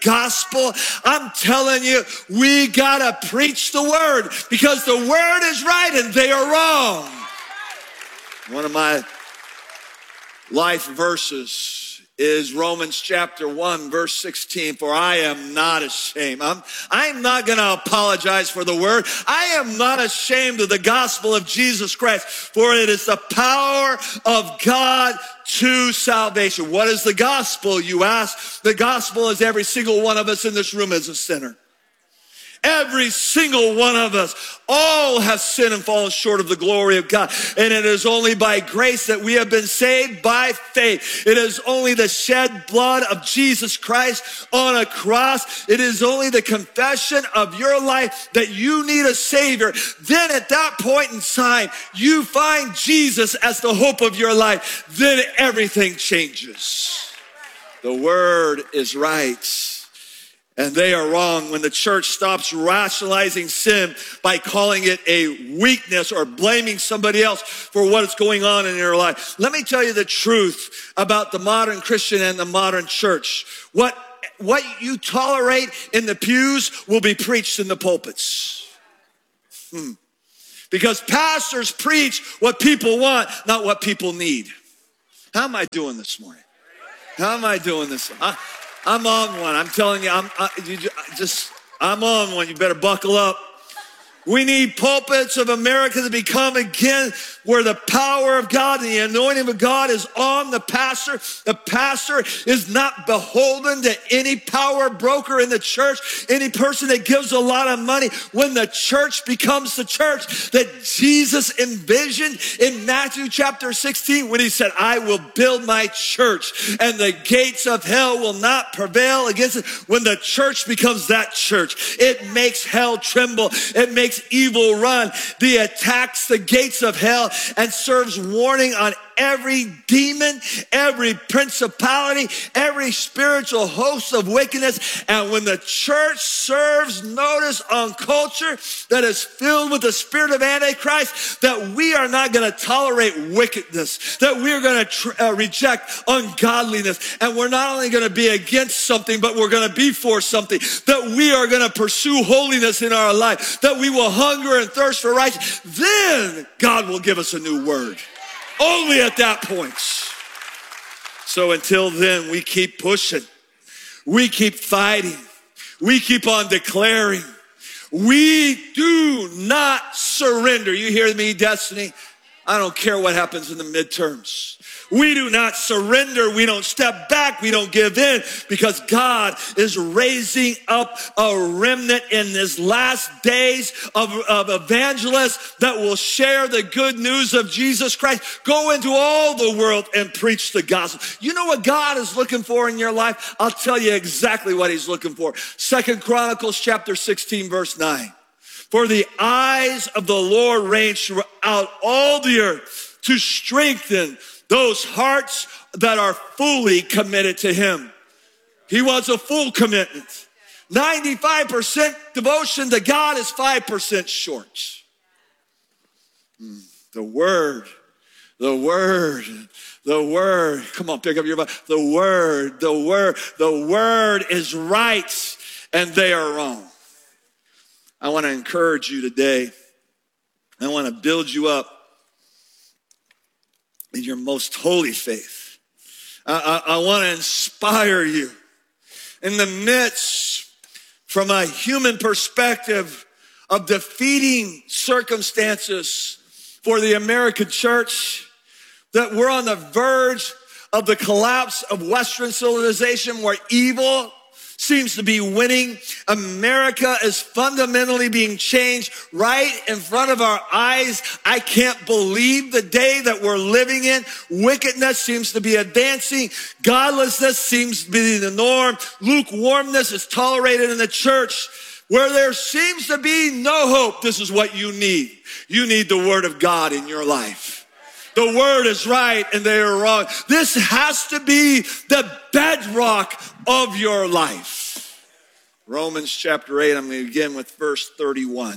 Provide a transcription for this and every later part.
gospel. I'm telling you, we gotta preach the word because the word is right and they are wrong. One of my life verses is Romans chapter 1, verse 16. For I am not ashamed. I'm not going to apologize for the word. I am not ashamed of the gospel of Jesus Christ, for it is the power of God to salvation. What is the gospel, you ask? The gospel is every single one of us in this room is a sinner. Every single one of us, all have sinned and fallen short of the glory of God. And it is only by grace that we have been saved by faith. It is only the shed blood of Jesus Christ on a cross. It is only the confession of your life that you need a Savior. Then at that point in time, you find Jesus as the hope of your life. Then everything changes. The word is right. And they are wrong. When the church stops rationalizing sin by calling it a weakness or blaming somebody else for what is going on in your life. Let me tell you the truth about the modern Christian and the modern church. What you tolerate in the pews will be preached in the pulpits. Because pastors preach what people want, not what people need. How am I doing this morning? How am I doing this? I'm on one. I'm telling you, I'm on one. You better buckle up. We need pulpits of America to become again where the power of God and the anointing of God is on the pastor. The pastor is not beholden to any power broker in the church, any person that gives a lot of money. When the church becomes the church that Jesus envisioned in Matthew chapter 16, when he said, I will build my church and the gates of hell will not prevail against it. When the church becomes that church, it makes hell tremble. It makes evil run. He attacks the gates of hell and serves warning on every demon, every principality, every spiritual host of wickedness. And when the church serves notice on culture that is filled with the spirit of Antichrist, that we are not going to tolerate wickedness, that we are going to reject ungodliness, and we're not only going to be against something, but we're going to be for something, that we are going to pursue holiness in our life, that we will hunger and thirst for righteousness, then God will give us a new word. Only at that point. So until then, we keep pushing. We keep fighting. We keep on declaring. We do not surrender. You hear me, Destiny? I don't care what happens in the midterms. We do not surrender. We don't step back. We don't give in because God is raising up a remnant in this last days of evangelists that will share the good news of Jesus Christ. Go into all the world and preach the gospel. You know what God is looking for in your life? I'll tell you exactly what he's looking for. 2 Chronicles chapter 16, verse 9. For the eyes of the Lord range throughout all the earth to strengthen those hearts that are fully committed to him. He wants a full commitment. 95% devotion to God is 5% short. The word. Come on, pick up your Bible. The word is right and they are wrong. I want to encourage you today. I want to build you up in your most holy faith. I want to inspire you in the midst, from a human perspective, of defeating circumstances for the American church, that we're on the verge of the collapse of Western civilization where evil seems to be winning. America is fundamentally being changed right in front of our eyes. I can't believe the day that we're living in. Wickedness seems to be advancing. Godlessness seems to be the norm. Lukewarmness is tolerated in the church. Where there seems to be no hope, this is what you need. You need the word of God in your life. The word is right and they are wrong. This has to be the bedrock of your life. Romans chapter 8, I'm going to begin with verse 31.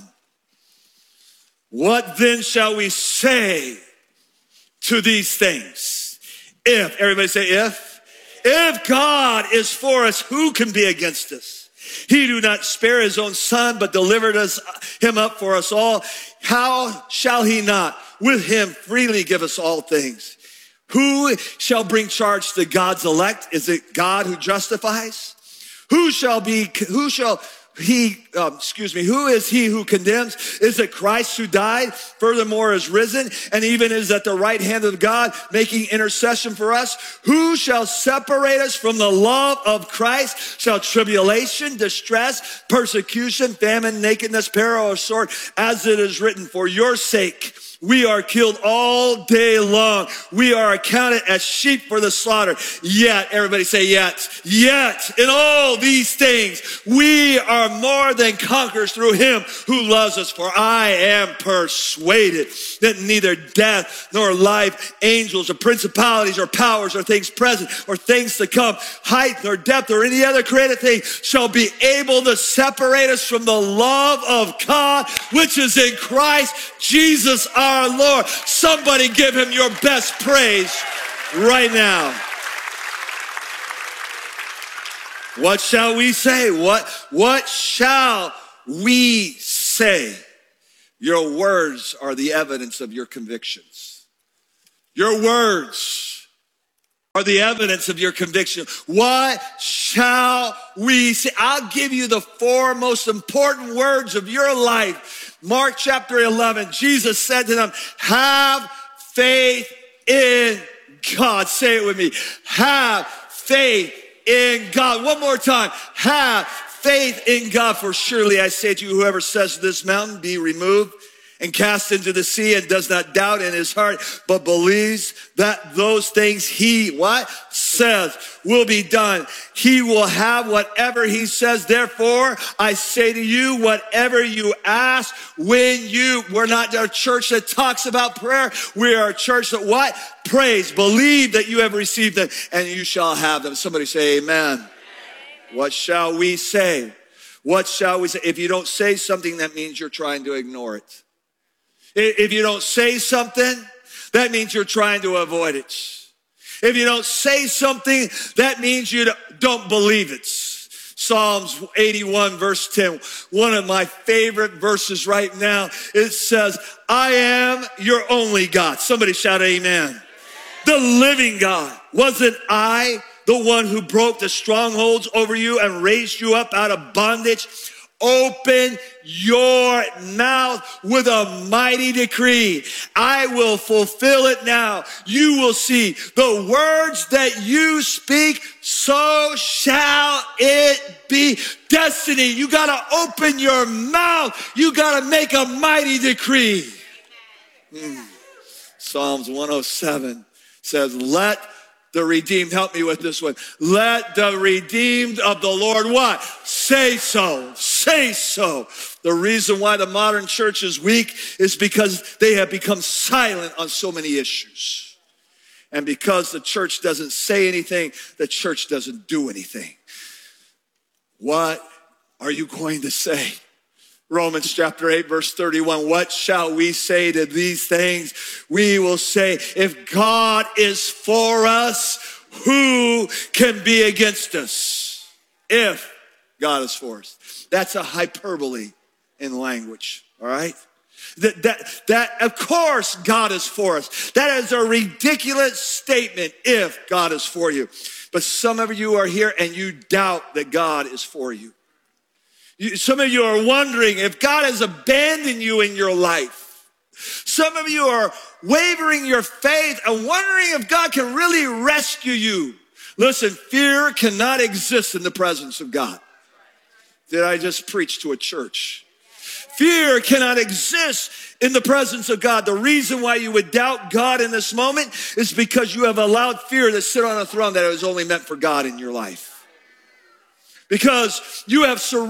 What then shall we say to these things? If, everybody say if. If God is for us, who can be against us? He did not spare his own son, but delivered him up for us all. How shall he not with him freely give us all things? Who shall bring charge to God's elect? Is it God who justifies? Who is he who condemns? Is it Christ who died, furthermore is risen, and even is at the right hand of God, making intercession for us? Who shall separate us from the love of Christ? Shall tribulation, distress, persecution, famine, nakedness, peril, or sword? As it is written, for your sake we are killed all day long. We are accounted as sheep for the slaughter. Yet, everybody say yet. Yet, in all these things, we are more than conquerors through him who loves us. For I am persuaded that neither death nor life, angels or principalities or powers or things present or things to come, height or depth or any other created thing shall be able to separate us from the love of God, which is in Christ Jesus our Lord. Somebody give him your best praise right now. What shall we say? What shall we say? Your words are the evidence of your convictions. Your words are the evidence of your conviction. What shall we say? I'll give you the 4 most important words of your life. Mark chapter 11, Jesus said to them, have faith in God. Say it with me. Have faith in God. One more time. Have faith in God. For surely I say to you, whoever says to this mountain, be removed and cast into the sea, and does not doubt in his heart, but believes that those things he, says will be done. He will have whatever he says. Therefore, I say to you, whatever you ask we're not a church that talks about prayer. We are a church that prays. Believe that you have received them and you shall have them. Somebody say amen. Amen. What shall we say? What shall we say? If you don't say something, that means you're trying to ignore it. If you don't say something, that means you're trying to avoid it. If you don't say something, that means you don't believe it. Psalms 81 verse 10, one of my favorite verses right now. It says, I am your only God. Somebody shout amen. The living God. Wasn't I the one who broke the strongholds over you and raised you up out of bondage? Open your mouth with a mighty decree. I will fulfill it now. You will see the words that you speak, so shall it be. Destiny, you got to open your mouth. You got to make a mighty decree. Psalms 107 says, let the redeemed, help me with this one. Let the redeemed of the Lord say so. Say so. The reason why the modern church is weak is because they have become silent on so many issues. And because the church doesn't say anything, the church doesn't do anything. What are you going to say? Romans chapter 8 verse 31, what shall we say to these things? We will say, if God is for us, who can be against us? If God is for us. That's a hyperbole in language, all right? That of course God is for us. That is a ridiculous statement, if God is for you. But some of you are here and you doubt that God is for you. Some of you are wondering if God has abandoned you in your life. Some of you are wavering your faith and wondering if God can really rescue you. Listen, fear cannot exist in the presence of God. Did I just preach to a church? Fear cannot exist in the presence of God. The reason why you would doubt God in this moment is because you have allowed fear to sit on a throne that is only meant for God in your life. Because you have surrendered